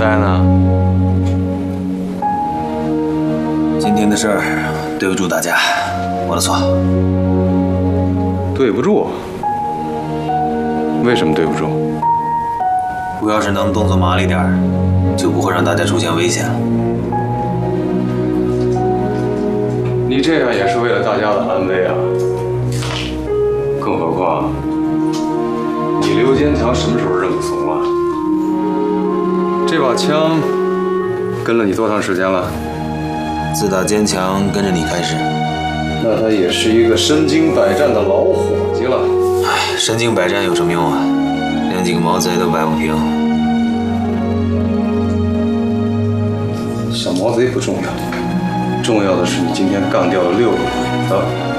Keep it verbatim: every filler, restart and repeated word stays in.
灾呢？ 今天的事儿，对不住大家，我的错。 对不住？为什么对不住？ 我要是能动作麻利点儿，就不会让大家出现危险了。 你这样也是为了大家的安危啊！更何况，你刘坚强什么时候认过怂了？这把枪跟了你多长时间了？ 自打坚强跟着你开始。 那他也是一个身经百战的老伙计了。 唉，身经百战有什么用啊？连几个毛贼都摆不平。 小毛贼不重要，重要的是你今天干掉了六个鬼子。